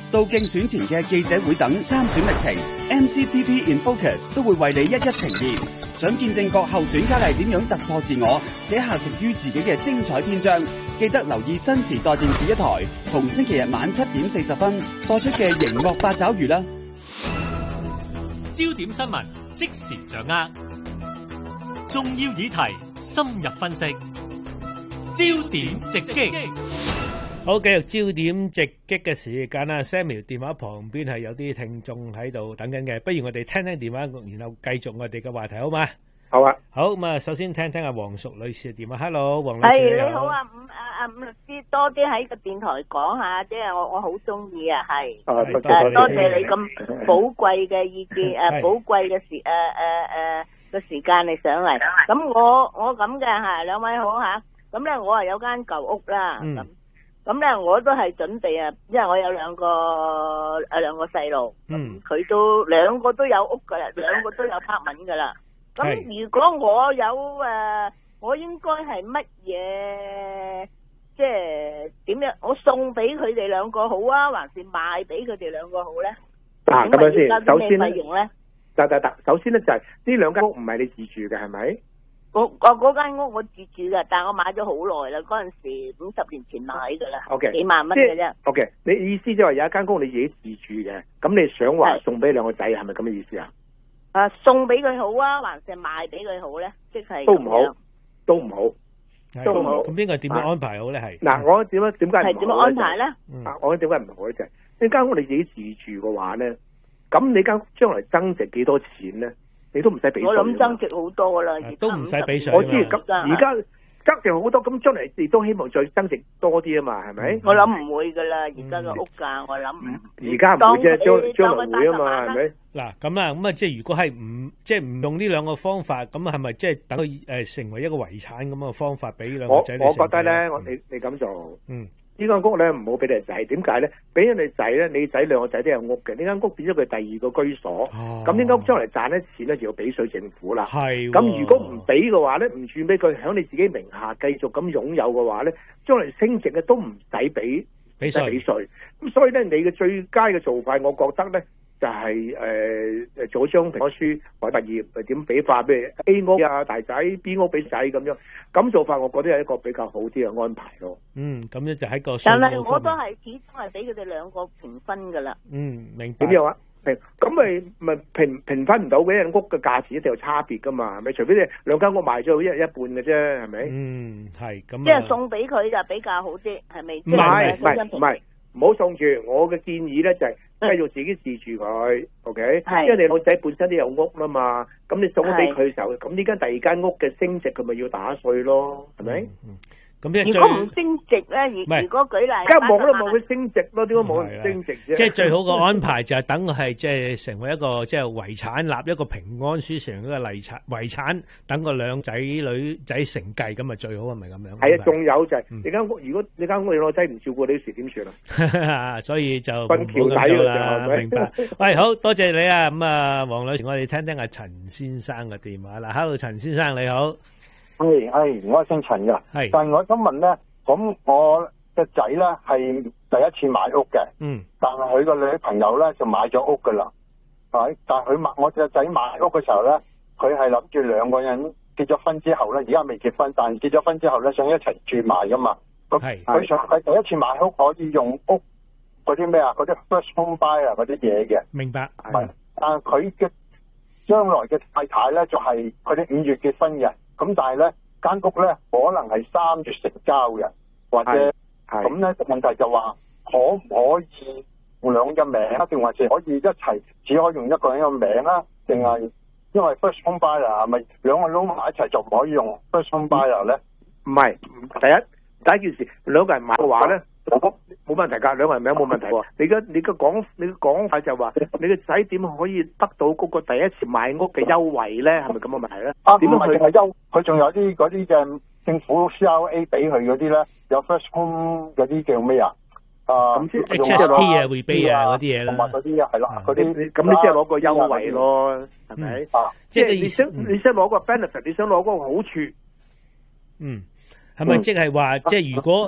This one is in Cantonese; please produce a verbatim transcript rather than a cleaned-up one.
到競選前嘅記者會等參選歷程 ，M C T V In Focus 都會為你一一呈現。想見證各候選佳麗點樣突破自我，寫下屬於自己嘅精彩篇章，記得留意新時代電視一台，逢星期日晚七點四十分播出嘅熒幕八爪魚啦。 焦點新聞即時掌握，重要議題深入分析，焦點直擊。 好，繼續焦點直擊嘅時間啦。Samuel 電話旁邊係有啲聽眾喺度等緊嘅，不如我哋聽聽電話，然後繼續我哋嘅話題，好嘛？ 好啊。 好，咁啊，首先聽聽阿黃淑女士嘅電話。Hello， 黃女士。 係你好啊，伍阿阿伍律師，多啲喺個電台講下，即係我我好中意啊，係。 啊， 多謝多謝你咁寶貴嘅意見，誒，寶貴嘅時誒誒誒個時間嚟上嚟。咁我我咁嘅係兩位好吓，咁咧我係有間舊屋啦，咁咁咧我都係準備啊，因為我有兩個誒兩個細路，咁佢都兩個都有屋噶啦，兩個都有拍文噶啦。咁如果我有誒，我應該係乜嘢？即係點樣？我送俾佢哋兩個好啊，還是賣俾佢哋兩個好咧？ 嗱，咁樣先，首先咧， 得得得，首先咧就係呢兩間屋唔係你自住嘅，係咪？ 我我嗰間屋我自住嘅，但係我買咗好耐啦，嗰陣時五十年前買噶啦，okay, 幾萬蚊嘅啫。O K，你意思即係話有一間屋你自己自住嘅，咁你想話送俾兩個仔，係咪咁嘅意思啊？ 啊，送俾佢好啊，還是賣俾佢好咧？即係都唔好，都唔好， 都唔好。咁邊個點樣安排好咧？係嗱，我點樣點解係點樣安排咧？ 啊，我點解唔好咧？就係呢間屋你自己自住嘅話咧，咁你間屋將來增值幾多錢咧？你都唔使俾稅。 我諗增值好多啦， 都唔使俾稅。 我知咁而家增值好多，咁將來亦都希望再增值多啲啊嘛，係咪？ 我諗唔會噶啦，而家個屋價我諗唔。 而家唔會啫，將將來會啊嘛，係咪？ 嗱咁啦，咁啊即係如果係唔即係唔用呢兩個方法，咁係咪即係等佢誒成為一個遺產咁嘅方法俾兩個仔？ 我我覺得咧，我你你咁做， 嗯。 呢間屋咧唔好俾你仔，點解咧？俾咗你仔咧，你仔兩個仔都有屋嘅，呢間屋變咗佢第二個居所。咁呢間屋將嚟賺啲錢咧，就要俾稅政府啦。 係。 咁如果唔俾嘅話咧，唔轉俾佢響你自己名下繼續咁擁有嘅話咧，將嚟升值嘅都唔使俾俾稅。 俾稅。咁所以咧，你嘅最佳嘅做法，我覺得咧就係誒誒做張平安書或者物業點俾法，譬如 A 屋啊大仔 ，B 屋俾仔咁樣。咁做法，我覺得係一個比較好啲嘅安排咯。 嗯，咁樣就喺個。 但係我都係始終係俾佢哋兩個平分噶啦。 嗯，明白。 點樣啊？平咁咪咪平平分唔到嘅，間屋嘅價錢一定有差別噶嘛？係咪？除非你兩間屋賣咗一一半嘅啫，係咪？ 嗯，係咁。 即係送俾佢就比較好啲，係咪？ 唔係唔係唔係，唔好送住。我嘅建議咧就係繼續自己自住佢 ，OK？因為你老仔本身都有屋啦嘛，咁你送咗俾佢嘅時候，咁呢間第二間屋嘅升值，佢咪要打稅咯，係咪？ 咁即係如果唔升值咧，如如果舉例， 而家冇都冇佢升值咯，點解冇人升值啫？ 即係最好嘅安排就係等佢係即係成為一個即係遺產，立一個平安書，成一個遺產遺產，等個兩仔女仔承繼咁咪最好，係咪咁樣？ 係啊，仲有就係你間屋，如果你間屋你老仔唔照顧你時點算啊？ 所以就分橋底嘅時候， 明白？喂，好多謝你啊！咁啊，黃女士，我哋聽聽阿陳先生嘅電話啦。Hello，陳先生你好。 係係，我係姓陳噶，係，但係我想問咧，咁我嘅仔咧係第一次買屋嘅，嗯，但係佢個女朋友咧就買咗屋噶啦，係，但係佢買我隻仔買屋嘅時候咧，佢係諗住兩個人結咗婚之後咧，而家未結婚，但係結咗婚之後咧想一齊住埋噶嘛，咁佢想佢第一次買屋可以用屋嗰啲咩啊，嗰啲 first home buyer 嗰啲嘢嘅， 明白， 係，但係佢嘅將來嘅太太咧就係佢哋五月結婚嘅。咁但係咧間屋咧可能係三月成交嘅，或者咁咧問題就話可唔可以用兩個名啊？定還是可以一齊只可以用一個人嘅名啊？定係因為 first home buyer 係咪兩個撈埋一齊就唔可以用 first home buyer 咧？ 唔係，第一第一件事兩個人買嘅話咧，冇問題㗎，兩個人名冇問題喎。你嘅你嘅講你嘅講法就話你嘅仔點可以得到嗰個第一次買屋嘅優惠咧？係咪咁嘅問題咧？ 啊，點樣去係優？佢仲有啲嗰啲嘅政府 C R A 俾佢嗰啲咧，有 first home 嗰啲叫咩啊？啊 ，H S T 啊，rebate啊嗰啲嘢啦， 同埋嗰啲啊，係啦，嗰啲咁你即係攞個優惠咯，係咪？ 啊， 即係你想你想攞個 benefit，你想攞嗰個好處， 嗯，係咪即係話即係如果？